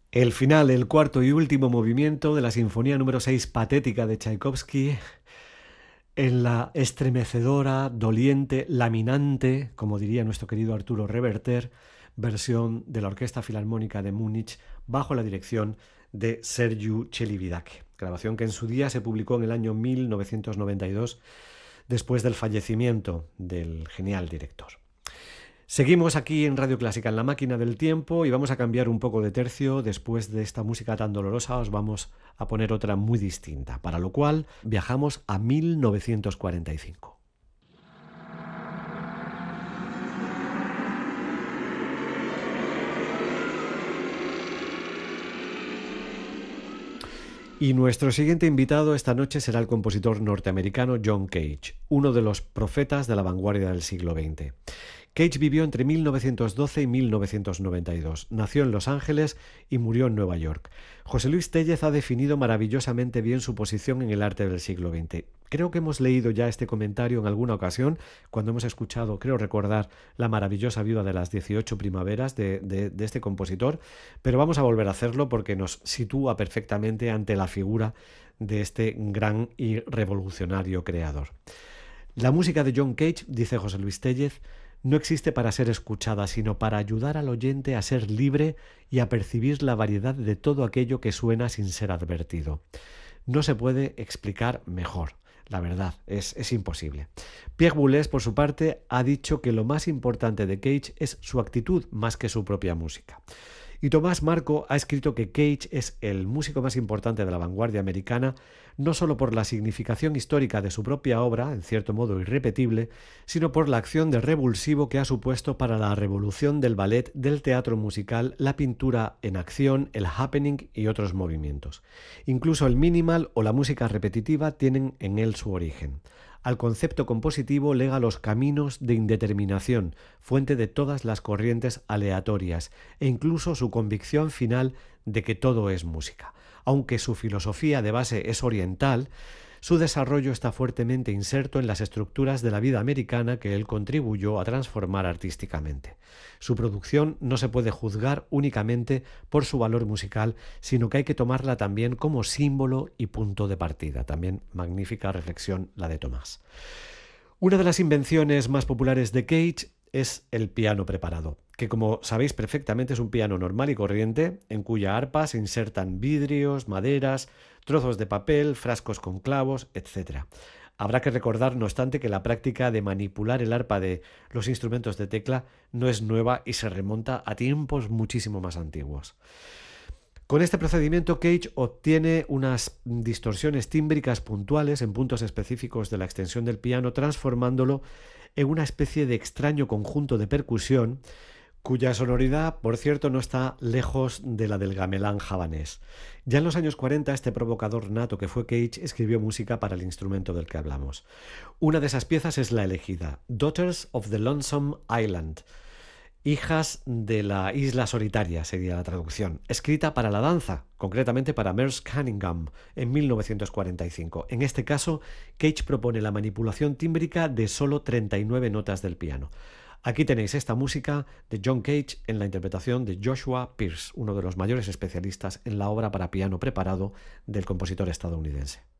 El final, el cuarto y último movimiento de la Sinfonía número 6 patética de Tchaikovsky, en la estremecedora, doliente, laminante, como diría nuestro querido Arturo Reverter, versión de la Orquesta Filarmónica de Múnich bajo la dirección de Sergiu Celibidache, grabación que en su día se publicó en el año 1992 después del fallecimiento del genial director. Seguimos aquí en Radio Clásica, en la máquina del tiempo, y vamos a cambiar un poco de tercio. Después de esta música tan dolorosa os vamos a poner otra muy distinta, para lo cual viajamos a 1945. Y nuestro siguiente invitado esta noche será el compositor norteamericano John Cage, uno de los profetas de la vanguardia del siglo XX. Cage vivió entre 1912 y 1992. Nació en Los Ángeles y murió en Nueva York. José Luis Tellez ha definido maravillosamente bien su posición en el arte del siglo XX. Creo que hemos leído ya este comentario en alguna ocasión, cuando hemos escuchado, creo recordar, La maravillosa viuda de las 18 primaveras de este compositor, pero vamos a volver a hacerlo porque nos sitúa perfectamente ante la figura de este gran y revolucionario creador. La música de John Cage, dice José Luis Tellez, no existe para ser escuchada, sino para ayudar al oyente a ser libre y a percibir la variedad de todo aquello que suena sin ser advertido. No se puede explicar mejor. La verdad, es imposible. Pierre Boulez, por su parte, ha dicho que lo más importante de Cage es su actitud más que su propia música. Y Tomás Marco ha escrito que Cage es el músico más importante de la vanguardia americana, no solo por la significación histórica de su propia obra, en cierto modo irrepetible, sino por la acción de revulsivo que ha supuesto para la revolución del ballet, del teatro musical, la pintura en acción, el happening y otros movimientos. Incluso el minimal o la música repetitiva tienen en él su origen. Al concepto compositivo lega los caminos de indeterminación, fuente de todas las corrientes aleatorias, e incluso su convicción final de que todo es música. Aunque su filosofía de base es oriental, su desarrollo está fuertemente inserto en las estructuras de la vida americana que él contribuyó a transformar artísticamente. Su producción no se puede juzgar únicamente por su valor musical, sino que hay que tomarla también como símbolo y punto de partida. También magnífica reflexión la de Tomás. Una de las invenciones más populares de Cage es el piano preparado, que como sabéis perfectamente es un piano normal y corriente, en cuya arpa se insertan vidrios, maderas, trozos de papel, frascos con clavos, etc. Habrá que recordar, no obstante, que la práctica de manipular el arpa de los instrumentos de tecla no es nueva y se remonta a tiempos muchísimo más antiguos. Con este procedimiento, Cage obtiene unas distorsiones tímbricas puntuales en puntos específicos de la extensión del piano, transformándolo en una especie de extraño conjunto de percusión cuya sonoridad, por cierto, no está lejos de la del gamelán javanés. Ya en los años 40, este provocador nato que fue Cage escribió música para el instrumento del que hablamos. Una de esas piezas es la elegida, Daughters of the Lonesome Island, Hijas de la Isla Solitaria, sería la traducción, escrita para la danza, concretamente para Merce Cunningham, en 1945. En este caso, Cage propone la manipulación tímbrica de solo 39 notas del piano. Aquí tenéis esta música de John Cage en la interpretación de Joshua Pierce, uno de los mayores especialistas en la obra para piano preparado del compositor estadounidense.